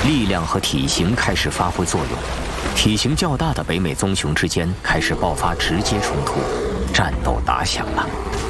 力量和体型开始发挥作用，体型较大的北美棕熊之间开始爆发直接冲突，战斗打响了。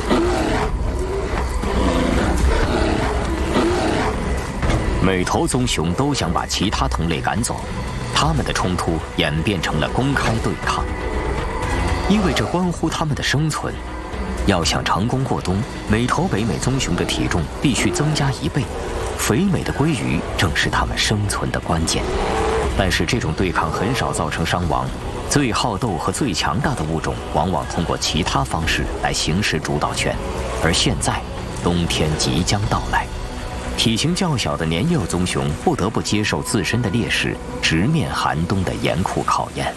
每头棕熊都想把其他同类赶走，它们的冲突演变成了公开对抗，因为这关乎它们的生存。要想成功过冬，每头北美棕熊的体重必须增加1倍。肥美的鲑鱼正是它们生存的关键。但是这种对抗很少造成伤亡，最好斗和最强大的物种往往通过其他方式来行使主导权。而现在，冬天即将到来，体型较小的年幼棕熊不得不接受自身的劣势，直面寒冬的严酷考验。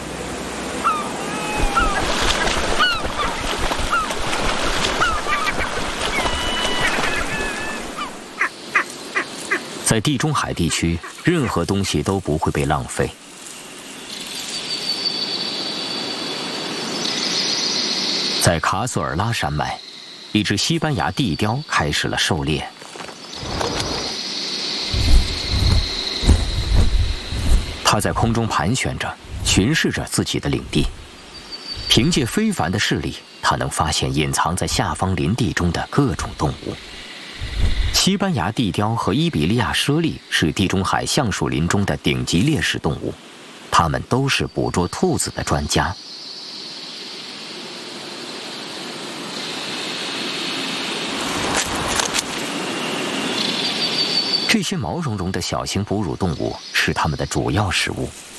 在地中海地区，任何东西都不会被浪费。在卡索尔拉山脉，一只西班牙地雕开始了狩猎。它在空中盘旋着，巡视着自己的领地。凭借非凡的视力，它能发现隐藏在下方林地中的各种动物。西班牙地雕和伊比利亚猞猁是地中海橡树林中的顶级猎食动物，它们都是捕捉兔子的专家。这些毛茸茸的小型哺乳动物是它们的主要食物。